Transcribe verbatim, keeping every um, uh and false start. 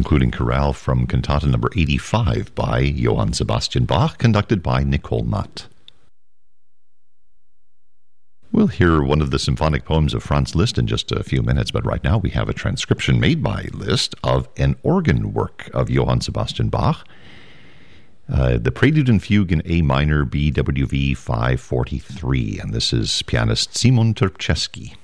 including chorale from Cantata number eighty-five by Johann Sebastian Bach, conducted by Nicole Matt. We'll hear one of the symphonic poems of Franz Liszt in just a few minutes, but right now we have a transcription made by Liszt of an organ work of Johann Sebastian Bach, uh, the Prelude and Fugue in A minor, B W V five forty-three, and this is pianist Simon Terpczewski.